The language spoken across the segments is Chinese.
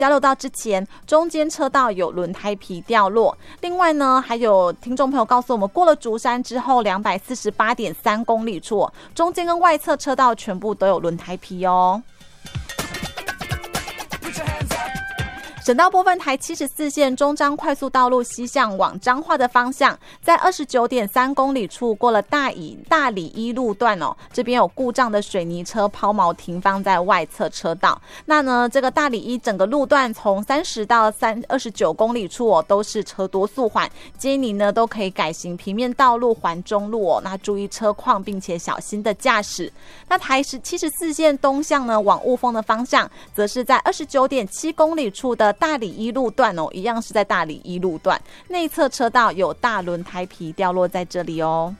掉落道之前，中间车道有轮胎皮掉落。另外呢，还有听众朋友告诉我们，过了竹山之后248.3公里处，中间跟外侧车道全部都有轮胎皮哦。省道部分，台74线中彰快速道路西向往彰化的方向，在29.3公里处过了大里一路段哦，这边有故障的水泥车抛锚停放在外侧车道。那呢，这个大里一整个路段从30到29公里处哦，都是车多速缓，建议你呢都可以改行平面道路环中路哦，那注意车况，并且小心的驾驶。那台74线东向呢往雾峰的方向，则是在29.7公里处的大里一路段哦，一样是在大里一路段内侧车道有大轮胎皮掉落在这里哦。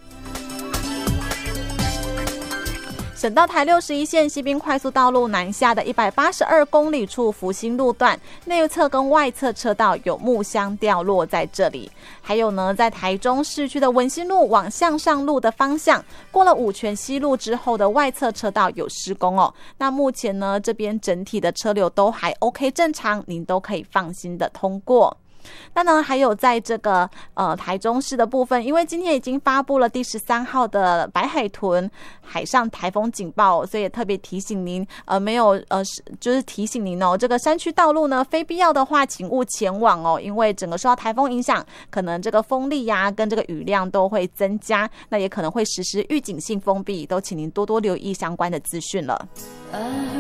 省道台61线西滨快速道路南下的182公里处福兴路段内侧跟外侧车道有木箱掉落在这里。还有呢，在台中市区的文心路往向上路的方向，过了五权西路之后的外侧车道有施工哦。那目前呢，这边整体的车流都还 OK 正常，您都可以放心的通过。那呢，还有在这个台中市的部分，因为今天已经发布了第13号的白海豚海上台风警报，所以也特别提醒您，就是提醒您哦，这个山区道路呢，非必要的话，请勿前往哦，因为整个受到台风影响，可能这个风力呀跟这个雨量都会增加，那也可能会实施预警性封闭，都请您多多留意相关的资讯了。